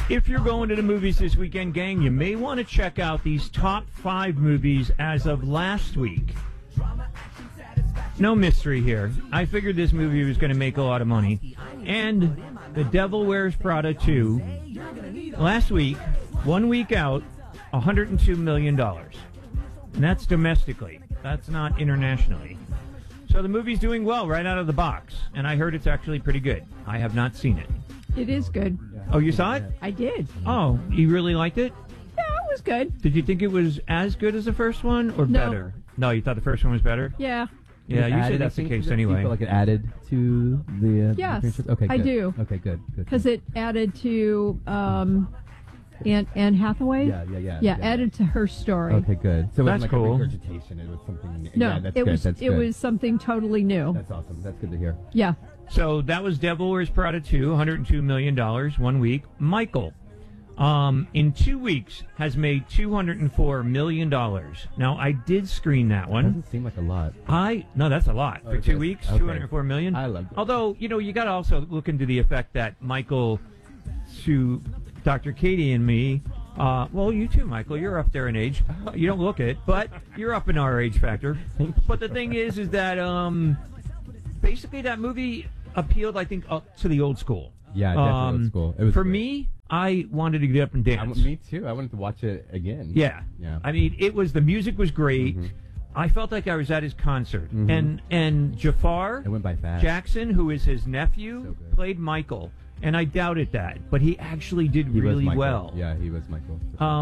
If you're going to the movies this weekend, gang, you may want to check out these top 5 movies as of last week. No mystery here. I figured this movie was going to make a lot of money. And The Devil Wears Prada 2, last week, 1 week out, $102 million. And that's domestically. That's not internationally. So the movie's doing well right out of the box. And I heard it's actually pretty good. I have not seen it. It is good. Oh, you saw it? I did. Oh, you really liked it? Yeah, it was good. Did you think it was as good as the first one or No. better? No, you thought the first one was better? Yeah. Yeah, It usually added, that's I the think, case do anyway. you feel like it added to the Yes, franchise? Okay, I good. do. Okay, good. Because it added to Anne Hathaway. Yeah, added to her story. Okay, good. So it That's wasn't like cool. a regurgitation. It was something. No, yeah, that's it good. was That's it good. was something totally new. That's awesome. That's good to hear. Yeah. So that was Devil Wears Prada 2, $102 million, 1 week. Michael, in 2 weeks, has made $204 million. Now, I did screen that one. Doesn't seem like a lot. No, that's a lot. For 2 weeks, Okay. $204 million. I loved it. Although, you got to also look into the effect that Michael, to Dr. Katie and me, well, you too, Michael. You're up there in age. You don't look it, but you're up in our age factor. But the thing is that basically that movie appealed, I think, up to the old school. Yeah, definitely old school. It was for great. me, I wanted to get up and dance. Me too. I wanted to watch it again. Yeah. Yeah. I mean, the music was great. I felt like I was at his concert. And Jafar It went by fast. Jackson, who is his nephew, So good. played Michael. And I doubted that, but he actually did He was really Michael. well. Yeah, he was Michael.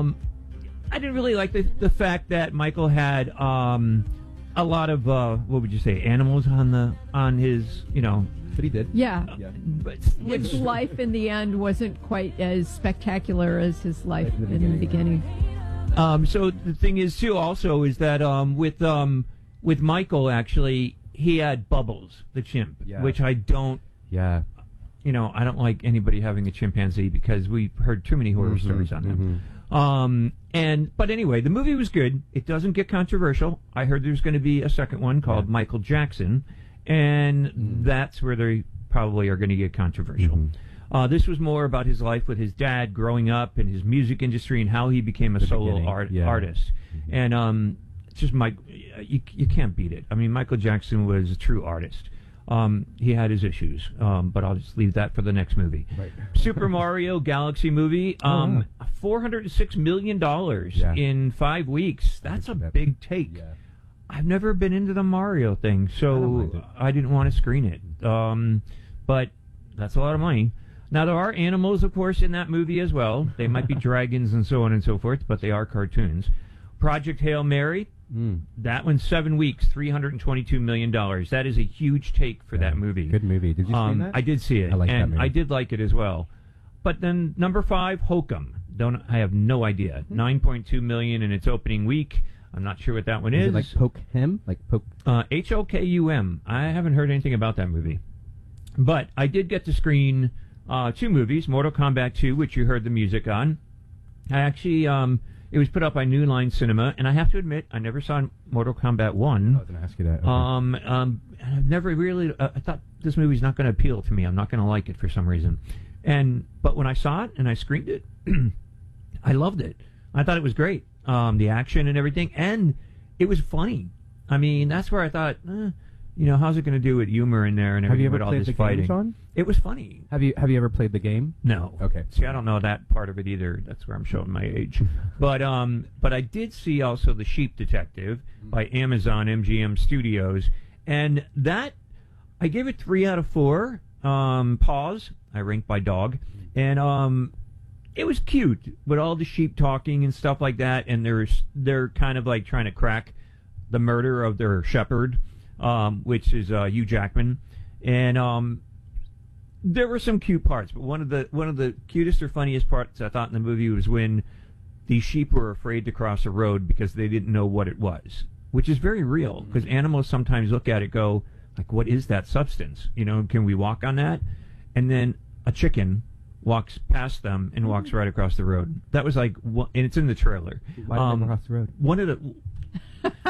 I didn't really like the fact that Michael had a lot of what would you say, animals on his, But he did. Yeah. Yeah. but His life in the end wasn't quite as spectacular as his life Like in the beginning. So the thing is too also is that with Michael actually he had Bubbles the chimp, Yeah. which I don't. Yeah. I don't like anybody having a chimpanzee because we've heard too many horror stories on them. But anyway, the movie was good. It doesn't get controversial. I heard there's going to be a second one called Michael Jackson, and that's where they probably are going to get controversial. This was more about his life with his dad growing up and his music industry and how he became a solo artist. And it's just you can't beat it. I mean, Michael Jackson was a true artist. He had his issues, but I'll just leave that for the next movie. Right. Super Mario Galaxy movie, $406 million in 5 weeks. That's a big take. Yeah. I've never been into the Mario thing, so I didn't want to screen it. But that's a lot of money. Now, there are animals, of course, in that movie as well. They might be dragons and so on and so forth, but they are cartoons. Project Hail Mary. That one's 7 weeks, $322 million. That is a huge take for that movie. Good movie. Did you see that? I did see it, I like that and movie. I did like it as well. But then number 5, Hokum. I have no idea. 9.2 million in its opening week. I'm not sure what that one is. Is it like Poke Him? Like Poke? Hokum. I haven't heard anything about that movie. But I did get to screen 2 movies, Mortal Kombat 2, which you heard the music on. I actually, it was put up by New Line Cinema, and I have to admit, I never saw Mortal Kombat 1. I was going to ask you that. Okay. And I've never really, I thought this movie's not going to appeal to me. I'm not going to like it for some reason. But when I saw it and I screened it, I loved it. I thought it was great. The action and everything, and it was funny. I mean, that's where I thought, how's it going to do with humor in there and Have you everything ever with all played this the fighting? game, Sean? It was funny. Have you ever played the game? No. Okay. See, I don't know that part of it either. That's where I'm showing my age. But I did see also The Sheep Detective by Amazon MGM Studios, and that I gave it 3 out of 4. Paws. I ranked by dog, and it was cute with all the sheep talking and stuff like that, and they're kind of like trying to crack the murder of their shepherd, which is Hugh Jackman, and there were some cute parts, but one of the cutest or funniest parts I thought in the movie was when the sheep were afraid to cross a road because they didn't know what it was, which is very real because animals sometimes look at it, go like, "What is that substance? Can we walk on that?" And then a chicken walks past them and walks right across the road. That was like, and it's in the trailer. Why did they cross the road? One of the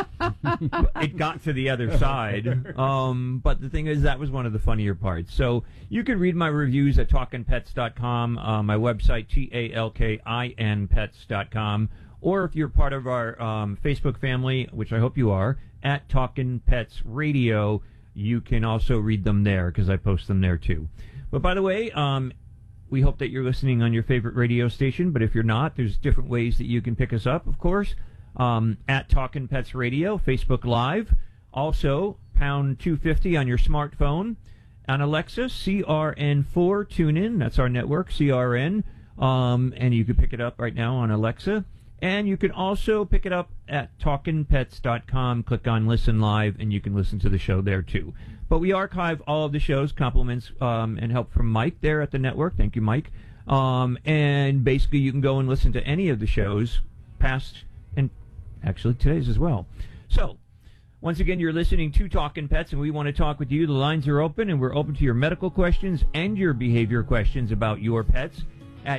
it got to the other side. But the thing is, that was one of the funnier parts. So you can read my reviews at talkinpets.com, my website, TALKINpets.com, or if you're part of our Facebook family, which I hope you are, at Talkin' Pets Radio, you can also read them there because I post them there too. But by the way, we hope that you're listening on your favorite radio station, but if you're not, there's different ways that you can pick us up, of course. At Talkin' Pets Radio, Facebook Live. Also, pound 250 on your smartphone. On Alexa, CRN4 tune in. That's our network, CRN. And you can pick it up right now on Alexa. And you can also pick it up at talkinpets.com. Click on Listen Live, and you can listen to the show there, too. But we archive all of the shows, compliments and help from Mike there at the network. Thank you, Mike. And basically, you can go and listen to any of the shows, past and actually today's as well. So, once again, you're listening to Talkin' Pets, and we want to talk with you. The lines are open, and we're open to your medical questions and your behavior questions about your pets at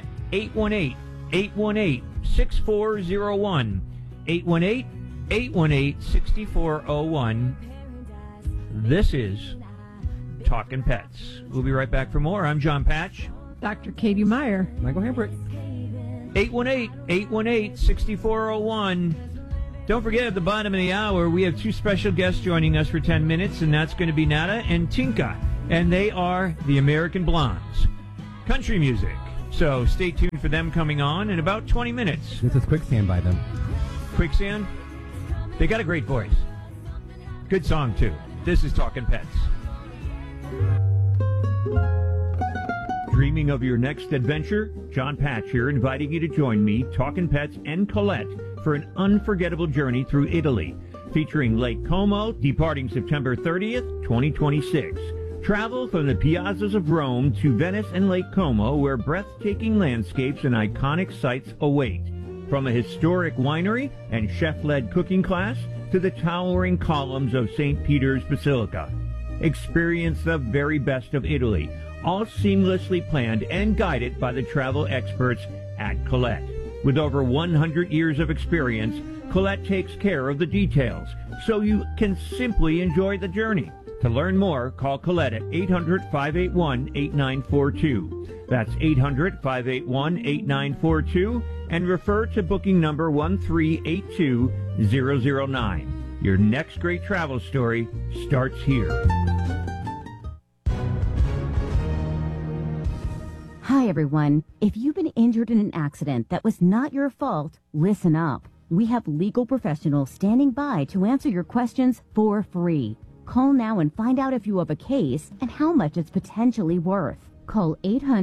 818-818-6401. 818-818-6401. This is Talkin' Pets. We'll be right back for more. I'm John Patch. Dr. Katie Meyer. Michael Hambrick. 818-818-6401. Don't forget, at the bottom of the hour, we have two special guests joining us for 10 minutes, and that's going to be Nada and Tinka. And they are the American Blondes. Country music. So stay tuned for them coming on in about 20 minutes. This is Quicksand by them. Quicksand? They got a great voice. Good song, too. This is Talkin' Pets. Dreaming of your next adventure? John Patch here, inviting you to join me, Talkin' Pets, and Colette for an unforgettable journey through Italy, featuring Lake Como, departing September 30th, 2026. Travel from the piazzas of Rome to Venice and Lake Como, where breathtaking landscapes and iconic sights await. From a historic winery and chef-led cooking class to the towering columns of St. Peter's Basilica. Experience the very best of Italy, all seamlessly planned and guided by the travel experts at Colette. With over 100 years of experience, Colette takes care of the details, so you can simply enjoy the journey. To learn more, call Colette at 800-581-8942. That's 800-581-8942, and refer to booking number 1382009. Your next great travel story starts here. Hi, everyone. If you've been injured in an accident that was not your fault, listen up. We have legal professionals standing by to answer your questions for free. Call now and find out if you have a case and how much it's potentially worth. Call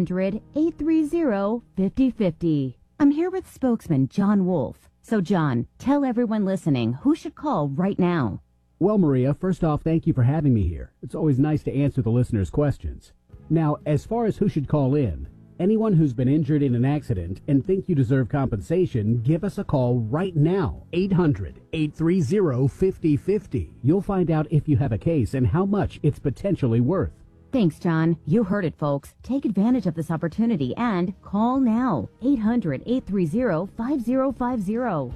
800-830-5050. I'm here with spokesman John Wolf. So, John, tell everyone listening who should call right now. Well, Maria, first off, thank you for having me here. It's always nice to answer the listeners' questions. Now, as far as who should call in, anyone who's been injured in an accident and think you deserve compensation, give us a call right now. 800-830-5050. You'll find out if you have a case and how much it's potentially worth. Thanks, John. You heard it, folks. Take advantage of this opportunity and call now. 800-830-5050.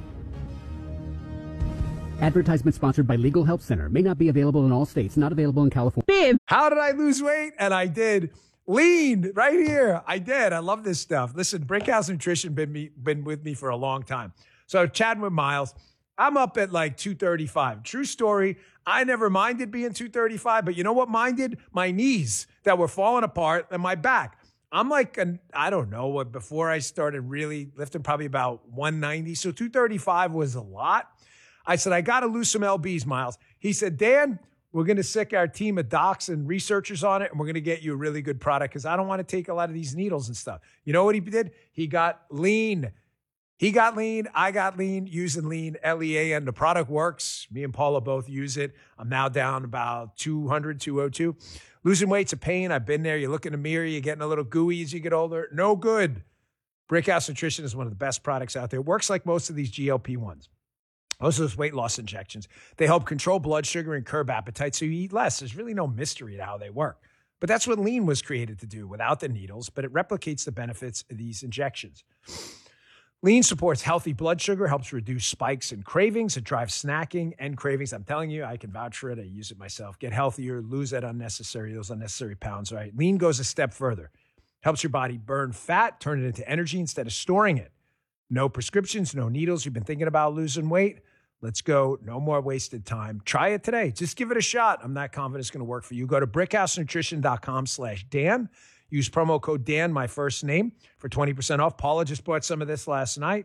Advertisement sponsored by Legal Help Center. May not be available in all states. Not available in California. How did I lose weight? And I did. Lean right here. I did. I love this stuff. Listen, Brickhouse Nutrition been with me for a long time. So chatting with Miles, I'm up at like 235. True story. I never minded being 235, but you know what minded? My knees that were falling apart and my back. I'm like, I don't know what, before I started really lifting, probably about 190. So 235 was a lot. I said, I got to lose some LBs, Miles. He said, Dan, we're going to sick our team of docs and researchers on it, and we're going to get you a really good product because I don't want to take a lot of these needles and stuff. You know what he did? He got lean. He got lean. I got lean, using lean, L-E-A-N. The product works. Me and Paula both use it. I'm now down about 200, 202. Losing weight's a pain. I've been there. You look in the mirror, you're getting a little gooey as you get older. No good. Brickhouse Nutrition is one of the best products out there. It works like most of these GLP-1s. Most of those weight loss injections. They help control blood sugar and curb appetite so you eat less. There's really no mystery to how they work. But that's what lean was created to do without the needles, but it replicates the benefits of these injections. Lean supports healthy blood sugar, helps reduce spikes and cravings. It drives snacking and cravings. I'm telling you, I can vouch for it. I use it myself. Get healthier, lose those unnecessary pounds, right? Lean goes a step further. Helps your body burn fat, turn it into energy instead of storing it. No prescriptions, no needles. You've been thinking about losing weight? Let's go. No more wasted time. Try it today. Just give it a shot. I'm not confident it's going to work for you. Go to brickhousenutrition.com/Dan. Use promo code Dan, my first name, for 20% off. Paula just bought some of this last night.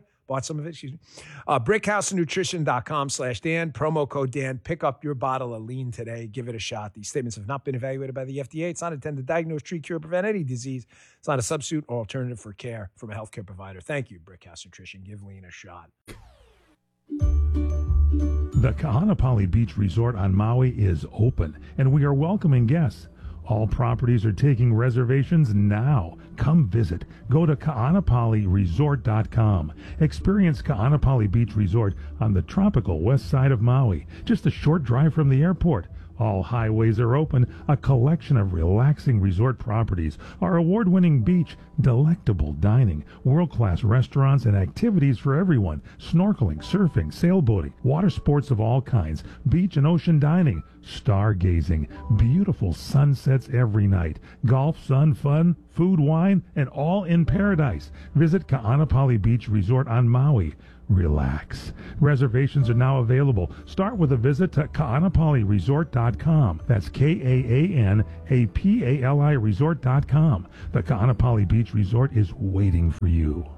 brickhousenutrition.com/Dan, promo code Dan. Pick up your bottle of Lean today. Give it a shot. These statements have not been evaluated by the FDA. It's not intended to diagnose, treat, cure, prevent any disease. It's not a substitute or alternative for care from a healthcare provider. Thank you, Brickhouse Nutrition. Give Lean a shot. The Kahanapali Beach Resort on Maui is open, and we are welcoming guests. All properties are taking reservations now. Come visit. Go to kaanapaliresort.com. Experience Kaanapali Beach Resort on the tropical west side of Maui, just a short drive from the airport. All highways are open, a collection of relaxing resort properties, our award-winning beach, delectable dining, world-class restaurants, and activities for everyone, snorkeling, surfing, sailboating, water sports of all kinds, beach and ocean dining, stargazing, beautiful sunsets every night, golf, sun, fun, food, wine, and all in paradise. Visit Kaanapali Beach Resort on Maui. Relax. Reservations are now available. Start with a visit to kaanapaliresort.com. That's KAANAPALI resort.com. The Kaanapali Beach Resort is waiting for you.